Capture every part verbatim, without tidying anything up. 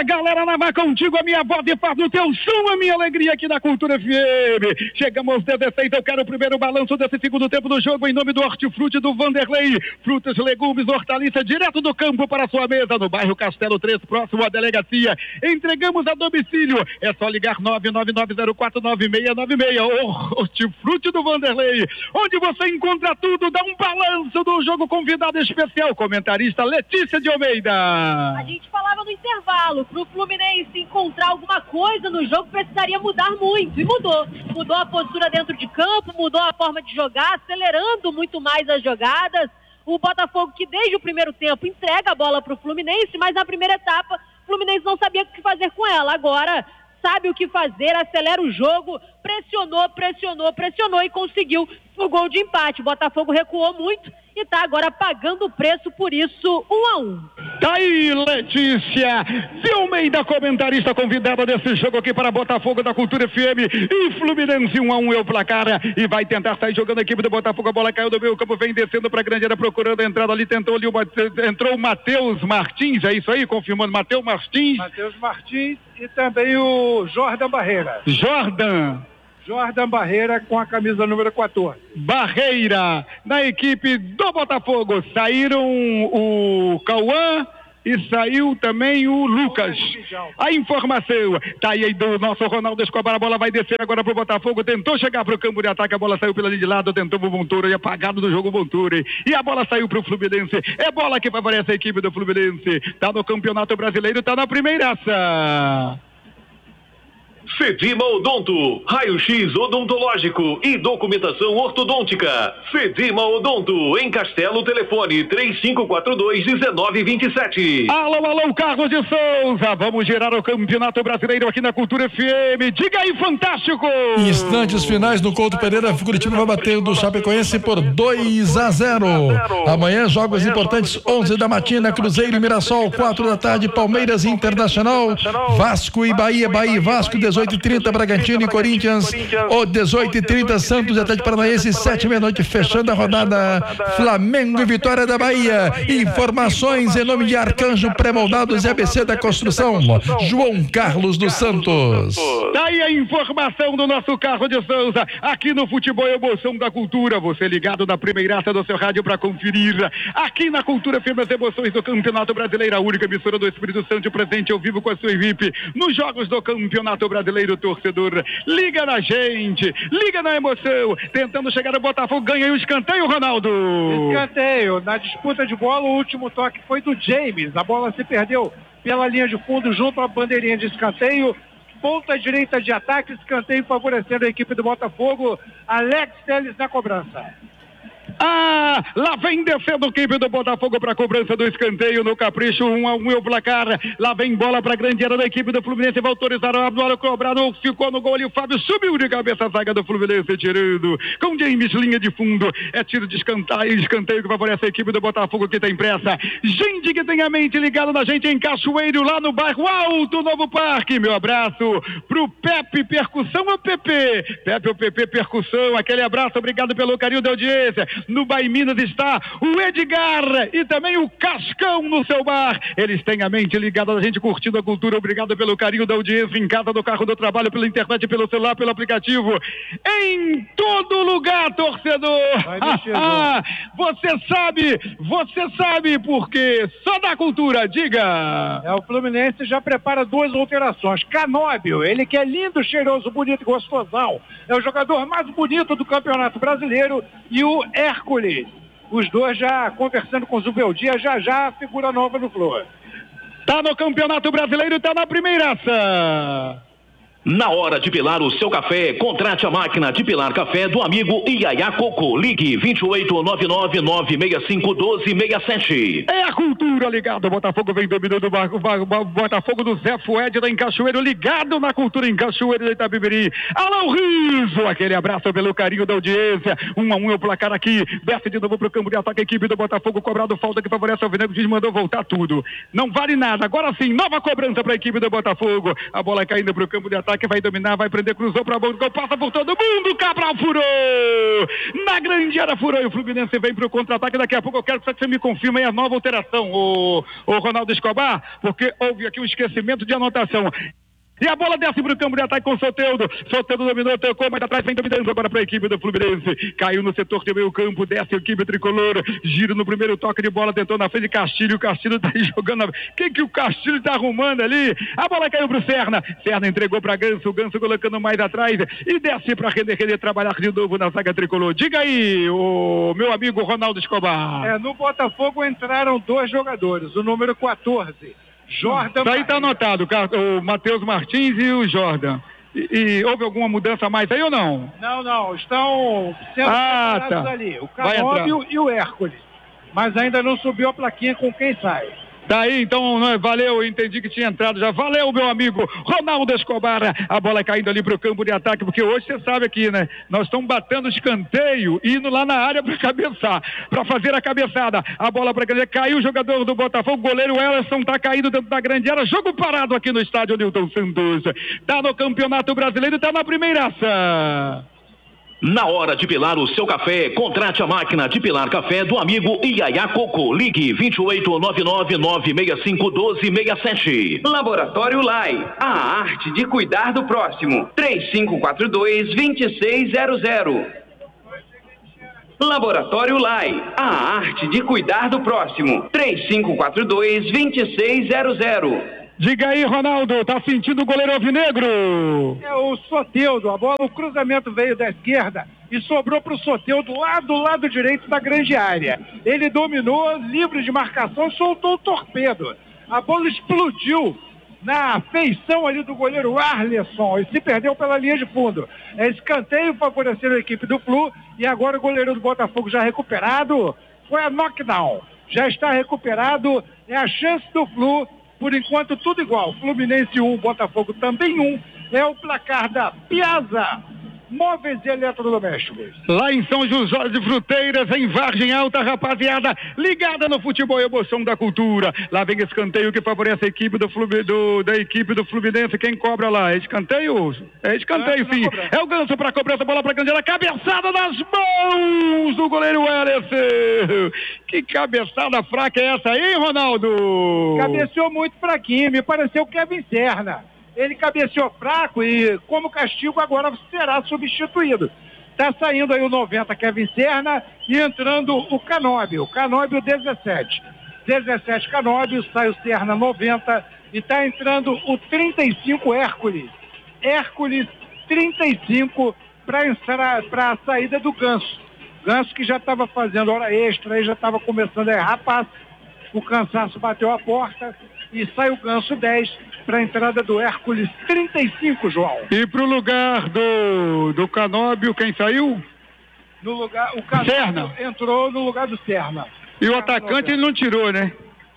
Fala, galera, na Vá contigo, a minha voz e faz do teu som, a minha alegria aqui na Cultura F M. Chegamos aos dezesseis, eu quero o primeiro balanço desse segundo tempo do jogo em nome do Hortifruti do Vanderlei. Frutas, legumes, hortaliças, direto do campo para a sua mesa, no bairro Castelo três, próximo à delegacia. Entregamos a domicílio, é só ligar nove nove nove zero quatro nove seis nove seis. Hortifruti do Vanderlei, onde você encontra tudo. Dá um balanço do jogo, convidado especial, comentarista Letícia de Almeida. A gente falava no intervalo, pro Fluminense encontrar alguma coisa no jogo precisaria mudar muito, e mudou. Mudou a postura dentro de campo, mudou a forma de jogar, acelerando muito mais as jogadas. O Botafogo, que desde o primeiro tempo entrega a bola pro Fluminense, mas na primeira etapa o Fluminense não sabia o que fazer com ela. Agora sabe o que fazer, acelera o jogo, pressionou, pressionou, pressionou e conseguiu o gol de empate. O Botafogo recuou muito e tá agora pagando o preço por isso, um a um. Tá aí, Letícia de Almeida, comentarista convidada desse jogo aqui para Botafogo da Cultura F M e Fluminense. Um a um é o placar e vai tentar sair jogando a equipe do Botafogo. A bola caiu do meio campo, vem descendo para a grande área, procurando a entrada ali, tentou ali, o, entrou o Matheus Martins, é isso aí, confirmando, Matheus Martins. Matheus Martins e também o Jordan Barreira. Jordan. Jordan Barreira com a camisa número quatorze. Barreira, na equipe do Botafogo. Saíram o Cauã e saiu também o Lucas. A informação tá aí do nosso Ronaldo Escobar. A bola vai descer agora pro Botafogo. Tentou chegar pro campo de ataque. A bola saiu pela linha de lado. Tentou o Montoura e apagado do jogo Montoura. E a bola saiu pro Fluminense. É bola que favorece a equipe do Fluminense. Tá no Campeonato Brasileiro. Tá na primeiraça. Fedima Odonto, raio-x odontológico e documentação ortodôntica. Fedima Odonto, em Castelo, telefone três cinco quatro dois, um nove dois sete. Alô, alô, Carlos de Souza, vamos girar o Campeonato Brasileiro aqui na Cultura F M. Diga aí, Fantástico! Instantes finais no Couto Pereira, Curitiba vai bater do Chapecoense por dois a zero. Amanhã, jogos importantes, onze da matina, Cruzeiro e Mirassol, quatro da tarde, Palmeiras e Internacional, Vasco e Bahia, Bahia e Vasco, dezoito e trinta, Bragantino e Corinthians, ou dezoito e trinta, Santos e Atlético Paranaense, sete meia-noite, fechando a rodada, Flamengo e Vitória da Bahia. Informações em nome de Arcanjo Pré-Moldados e A B C da Construção, João Carlos dos Santos. Daí a informação do nosso Carlos de Souza, aqui no Futebol e Emoção da Cultura, você ligado na primeiraça do seu rádio para conferir, aqui na Cultura F M, as emoções do Campeonato Brasileiro, a única emissora do Espírito Santo presente ao vivo com a sua equipe, nos jogos do Campeonato Brasileiro. Torcedor, liga na gente, liga na emoção, tentando chegar no Botafogo, ganha aí o escanteio, Ronaldo. Escanteio, na disputa de bola, o último toque foi do James, a bola se perdeu pela linha de fundo junto à bandeirinha de escanteio, ponta direita de ataque, escanteio favorecendo a equipe do Botafogo, Alex Telles na cobrança. Ah, lá vem descendo o equipe do Botafogo para a cobrança do escanteio no capricho, um a um é o placar. Lá vem bola para a grande área da equipe do Fluminense, vai autorizar a bola, cobrar, não ficou no gol ali, o Fábio subiu de cabeça a zaga do Fluminense, tirando com James, linha de fundo, é tiro de escanteio, escanteio que favorece a equipe do Botafogo que tem pressa. Gente que tem a mente ligada na gente em Cachoeiro, lá no bairro Alto Novo Parque. Meu abraço pro Pepe Percussão ou Pepe? Pepe ou Pepe Percussão, aquele abraço, obrigado pelo carinho da audiência. No Bahia Minas está o Edgar e também o Cascão no seu bar. Eles têm a mente ligada, a gente curtindo a cultura. Obrigado pelo carinho da audiência em casa, no carro do trabalho, pela internet, pelo celular, pelo aplicativo. Em todo lugar, torcedor. Ah, você sabe, você sabe porque só da cultura, diga. É, o Fluminense já prepara duas alterações. Canóbio, ele que é lindo, cheiroso, bonito e gostosão. É o jogador mais bonito do Campeonato Brasileiro. E o Hércules, os dois já conversando com o Zubeldia, já já figura nova no Flor. Tá no Campeonato Brasileiro, tá na primeiraça. Na hora de pilar o seu café, contrate a máquina de pilar café do amigo Iaiá Coco. Ligue vinte e oito, nove nove nove seis cinco, um dois seis sete. É a cultura ligada. O Botafogo vem dominando o barco. O Botafogo do Zé Fued lá em Cachoeiro, ligado na cultura em Cachoeiro de Itabibiri. Alô, Riso, aquele abraço pelo carinho da audiência. Um a um é o placar aqui. Desce de novo pro campo de ataque. A equipe do Botafogo cobrado falta que favorece o Alvinegro. Diz, mandou voltar tudo. Não vale nada. Agora sim, nova cobrança para a equipe do Botafogo. A bola caindo pro campo de ataque. ataque, vai dominar, vai prender, cruzou pra bola, passa por todo mundo, Cabral furou! Na grande área furou e o Fluminense vem pro contra-ataque. Daqui a pouco eu quero que você me confirme aí a nova alteração, o, o Ronaldo Escobar, porque houve aqui um esquecimento de anotação. E a bola desce pro campo de ataque com o Soteldo. Soteldo dominou, tocou, mas atrás vem dominando agora para a equipe do Fluminense. Caiu no setor de meio campo, desce a equipe tricolor. Giro no primeiro toque de bola, tentou na frente Castilho. O Castilho tá jogando. O que que o Castilho tá arrumando ali? A bola caiu pro Serna. Serna entregou para Ganso. O Ganso colocando mais atrás. E desce para René René trabalhar de novo na zaga tricolor. Diga aí, o meu amigo Ronaldo Escobar. É, no Botafogo entraram dois jogadores. O número quatorze. Jordan. Daí tá anotado o Matheus Martins e o Jordan. E, e houve alguma mudança mais aí ou não? Não, não. Estão sendo ah, preparados tá. ali. O Canóbio e o Hércules. Mas ainda não subiu a plaquinha com quem sai. Daí, então, valeu, entendi que tinha entrado já. Valeu, meu amigo Ronaldo Escobar. A bola caindo ali pro campo de ataque, porque hoje você sabe aqui, né? Nós estamos batendo escanteio, indo lá na área para cabeçar, para fazer a cabeçada. A bola para grande, caiu o jogador do Botafogo, o goleiro Ellerson tá caído dentro da grande área. Jogo parado aqui no estádio Newton Santos. Tá no Campeonato Brasileiro, tá na primeiraça. Na hora de pilar o seu café, contrate a máquina de pilar café do amigo Iaiá Coco. Ligue vinte e oito, nove nove nove, seis cinco, um dois, seis sete. Laboratório Lai, a arte de cuidar do próximo. três cinco quatro dois, dois seis zero zero. Laboratório Lai, a arte de cuidar do próximo. três cinco quatro dois, dois seis zero zero. Diga aí, Ronaldo, tá sentindo o goleiro alvinegro? É o Soteldo, a bola, o cruzamento veio da esquerda e sobrou pro Soteldo lá do lado direito da grande área. Ele dominou, livre de marcação, soltou o torpedo. A bola explodiu na feição ali do goleiro Arleson e se perdeu pela linha de fundo. É escanteio favorecendo a equipe do Flu e agora o goleiro do Botafogo já recuperado. Foi a knockdown, já está recuperado, é a chance do Flu. Por enquanto, tudo igual. Fluminense um, Botafogo também um. É o placar da Piazza Móveis e Eletrodomésticos. Lá em São José de Fruteiras, em Vargem Alta, rapaziada, ligada no futebol e emoção da cultura. Lá vem escanteio que favorece a equipe do, Fluminense, do da equipe do Fluminense. Quem cobra lá? É escanteio? É escanteio, sim. É o Ganso para cobrança, bola para Candeira, cabeçada nas mãos do goleiro Ellerson. Que cabeçada fraca é essa aí, Ronaldo? Cabeceou muito fraquinho, me pareceu Kevin Serna. Ele cabeceou fraco e, como castigo, agora será substituído. Está saindo aí o noventa, Kevin Serna, e entrando o Canóbio. Canóbio dezessete. dezessete Canóbio, sai o Serna noventa, e está entrando o trinta e cinco Hércules. Hércules trinta e cinco para a saída do Ganso. Ganso que já estava fazendo hora extra, aí já estava começando a errar passe. O cansaço bateu a porta e sai o Ganso dez para a entrada do Hércules trinta e cinco, João. E para o lugar do, do Canóbio, quem saiu? No lugar, o Canóbio Serna. Entrou no lugar do Serna. E o atacante ele não tirou, né?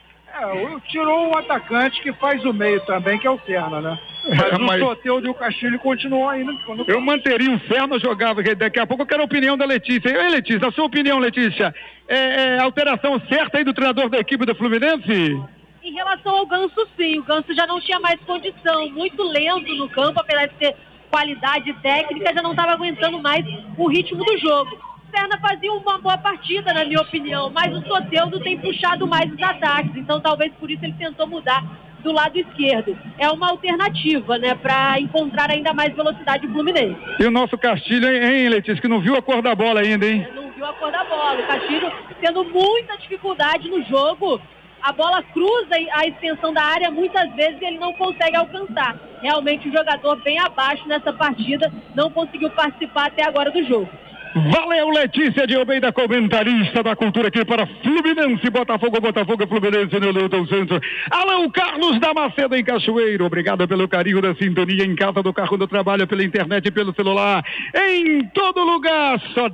É, tirou um atacante que faz o meio também, que é o Serna, né? Mas, é, mas... o Soteldo e o Castilho continuam ainda. No... Eu manteria o Serna, jogava, daqui a pouco eu quero a opinião da Letícia. Ei, Letícia, a sua opinião, Letícia, é, é alteração certa aí do treinador da equipe do Fluminense? Em relação ao Ganso, sim. O Ganso já não tinha mais condição. Muito lento no campo, apesar de ter qualidade técnica, já não estava aguentando mais o ritmo do jogo. O Serna fazia uma boa partida, na minha opinião, mas o Soteldo tem puxado mais os ataques. Então, talvez por isso ele tentou mudar do lado esquerdo. É uma alternativa, né, para encontrar ainda mais velocidade do Fluminense. E o nosso Castilho, hein, Letícia, que não viu a cor da bola ainda, hein? Não viu a cor da bola. O Castilho tendo muita dificuldade no jogo. A bola cruza a extensão da área muitas vezes e ele não consegue alcançar. Realmente o jogador bem abaixo nessa partida, não conseguiu participar até agora do jogo. Valeu, Letícia de Almeida, comentarista da cultura aqui para Fluminense, Botafogo, Botafogo e Fluminense no Newton Santos. Alô, Carlos Damasceno em Cachoeiro, obrigado pelo carinho da sintonia em casa, do carro, do trabalho, pela internet e pelo celular. Em todo lugar, só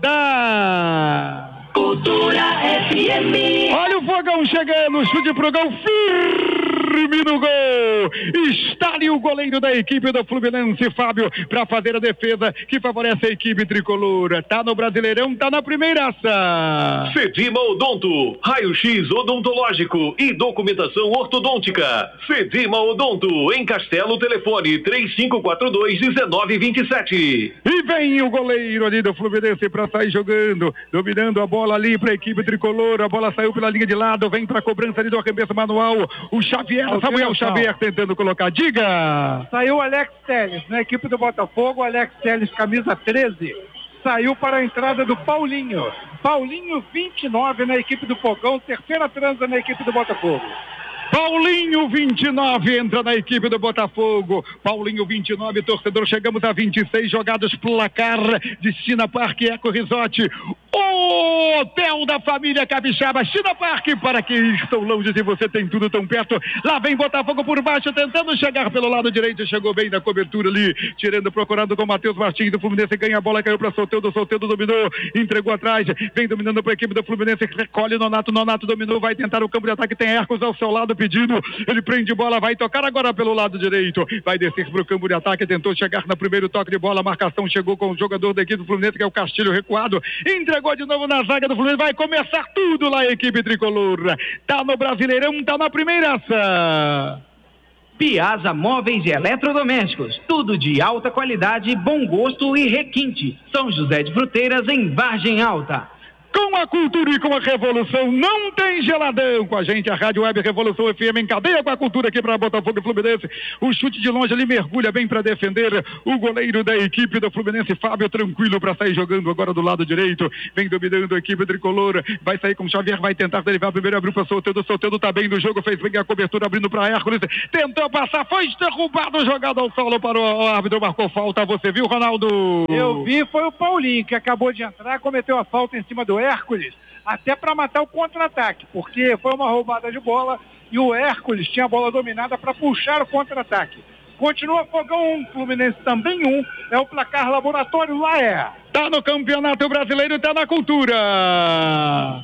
dá... Cultura F M. Olha o fogão chegando, chute pro gol, firme. termina o gol. Está ali o goleiro da equipe do Fluminense, Fábio, para fazer a defesa que favorece a equipe tricolor. Tá no Brasileirão, tá na primeiraça. Cedima Odonto, raio-x odontológico e documentação ortodôntica. Cedima Odonto, em Castelo, telefone três cinco quatro dois, um nove dois sete. E vem o goleiro ali do Fluminense para sair jogando, dominando a bola ali para a equipe tricolor. A bola saiu pela linha de lado, vem para a cobrança ali do arremesso manual. O Xavier, Samuel Xavier tentando colocar. Diga! Saiu o Alex Telles na equipe do Botafogo. Alex Telles, camisa treze. Saiu para a entrada do Paulinho. Paulinho, vinte e nove, na equipe do Fogão. Terceira transa na equipe do Botafogo. Paulinho, vinte e nove, entra na equipe do Botafogo. Paulinho, vinte e nove, torcedor, chegamos a vinte e seis jogados, placar de China Park Eco Resort. O hotel da família Capixaba, China Park, para que estão longe de você, tem tudo tão perto. Lá vem Botafogo por baixo, tentando chegar pelo lado direito, chegou bem na cobertura ali, tirando, procurando com Matheus Martins do Fluminense, ganha a bola, caiu para Soteldo, Soteldo dominou, entregou atrás, vem dominando para a equipe do Fluminense, recolhe Nonato, Nonato dominou, vai tentar o campo de ataque, tem Hércules ao seu lado pedindo, ele prende bola, vai tocar agora pelo lado direito, vai descer para o campo de ataque, tentou chegar no primeiro toque de bola, a marcação chegou com o jogador da equipe do Fluminense, que é o Castilho recuado, entregou de novo na zaga do Fluminense, vai começar tudo lá a equipe tricolor, tá no Brasileirão, tá na primeiraça. Piazza Móveis e Eletrodomésticos, tudo de alta qualidade, bom gosto e requinte. São José de Fruteiras, em Vargem Alta. Com a cultura e com a revolução, não tem geladão. Com a gente, a Rádio Web Revolução F M em cadeia com a cultura aqui para Botafogo e Fluminense. O chute de longe ali mergulha bem para defender o goleiro da equipe do Fluminense, Fábio, tranquilo para sair jogando agora do lado direito. Vem dominando a equipe tricolor. Vai sair com o Xavier, vai tentar derivar primeiro, abriu para Soteldo. Soteldo tá bem no jogo, fez bem a cobertura, abrindo para Hércules. Tentou passar, foi derrubado, jogado ao solo para o árbitro, marcou falta. Você viu, Ronaldo? Eu vi, foi o Paulinho que acabou de entrar, cometeu a falta em cima do Hércules, até para matar o contra-ataque, porque foi uma roubada de bola e o Hércules tinha a bola dominada para puxar o contra-ataque. Continua Fogão um, Fluminense também um, é o placar Laboratório lá é. Tá no Campeonato Brasileiro, tá na cultura.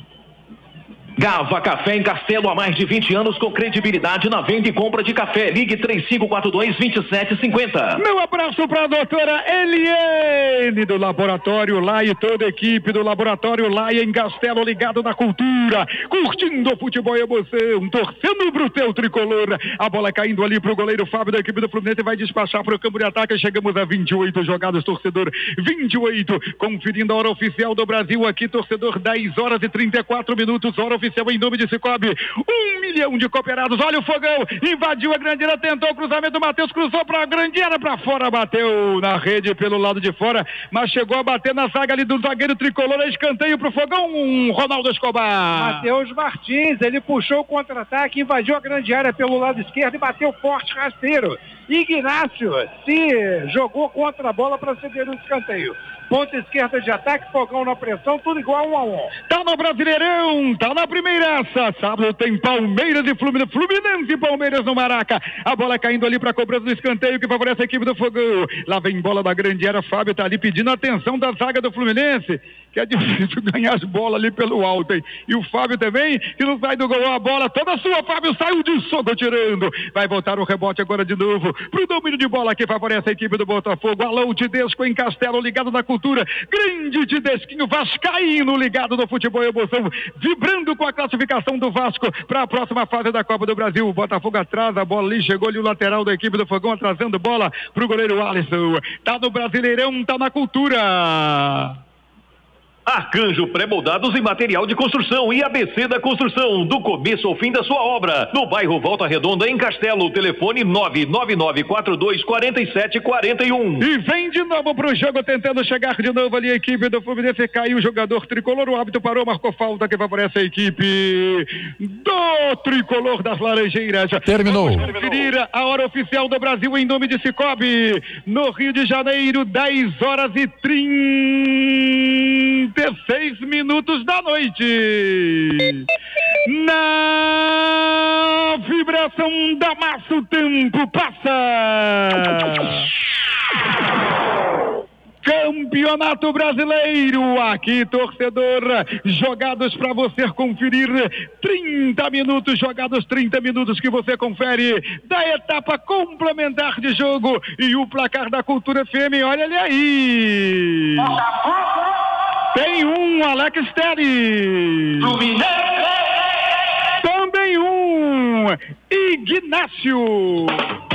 Gava Café em Castelo há mais de vinte anos com credibilidade na venda e compra de café. Ligue três cinco quatro dois, dois sete cinco zero. Meu abraço para a doutora Eliane do Laboratório Lá e toda a equipe do Laboratório Lá em Castelo, ligado na cultura, curtindo o futebol e emoção, torcendo pro teu tricolor. A bola caindo ali pro goleiro Fábio da equipe do Fluminense, vai despachar pro campo de ataque. Chegamos a vinte e oito jogadas, torcedor, vinte e oito, conferindo a hora oficial do Brasil aqui, torcedor, dez horas e trinta e quatro minutos, hora oficial em nome de Cicobi, um milhão de cooperados. Olha o Fogão, invadiu a grande área, tentou o cruzamento, Matheus cruzou para a grande área, para fora, bateu na rede pelo lado de fora, mas chegou a bater na zaga ali do zagueiro tricolor, escanteio pro Fogão, um Ronaldo Escobar. Matheus Martins, ele puxou o contra-ataque, invadiu a grande área pelo lado esquerdo e bateu forte, rasteiro. Ignácio se jogou contra a bola para ceder o escanteio. Ponta esquerda de ataque, Fogão na pressão, tudo igual um a um. Tá no Brasileirão, tá na primeiraça. Sábado tem Palmeiras e Fluminense, Fluminense e Palmeiras no Maraca. A bola caindo ali para a cobrança do escanteio que favorece a equipe do Fogão. Lá vem bola da grande área, Fábio tá ali pedindo a atenção da zaga do Fluminense, que é difícil ganhar as bolas ali pelo alto, hein? E o Fábio também, que não sai do gol, a bola toda sua, Fábio saiu de soco tirando. Vai voltar o rebote agora de novo pro domínio de bola que favorece a equipe do Botafogo. Alô, Tidesco em Castelo, ligado na cultura. Grande Tidesquinho vascaíno, ligado no futebol e emoção, vibrando com a classificação do Vasco para a próxima fase da Copa do Brasil. O Botafogo atrasa a bola ali, chegou ali o lateral da equipe do Fogão, atrasando bola pro goleiro Alisson. Tá no Brasileirão, tá na cultura. Arcanjo Pré-Moldados e Material de Construção e A B C da Construção, do começo ao fim da sua obra, no bairro Volta Redonda, em Castelo, telefone nove nove nove quatro dois quatro sete quatro um. E vem de novo pro jogo, tentando chegar de novo ali a equipe do Fluminense, caiu o jogador tricolor, o árbitro parou, marcou falta que favorece a equipe do tricolor das Laranjeiras. Terminou. Vamos conferir a hora oficial do Brasil em nome de Cicobi, no Rio de Janeiro, dez horas e trinta e seis minutos da noite. Na vibração da massa, o tempo passa. Campeão Campeonato Brasileiro, aqui torcedor, jogados para você conferir, trinta minutos jogados, trinta minutos que você confere da etapa complementar de jogo e o placar da Cultura F M, olha ele aí. Tem um Alex Telles. Também um Ignácio.